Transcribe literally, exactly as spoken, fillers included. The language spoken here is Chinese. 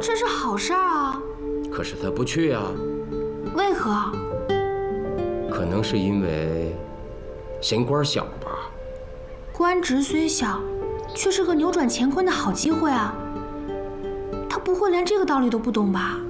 这是好事儿啊。 可是他不去啊。 为何？ 可能是因为嫌官小吧。 官职虽小，却是个扭转乾坤的好机会啊。他不会连这个道理都不懂吧？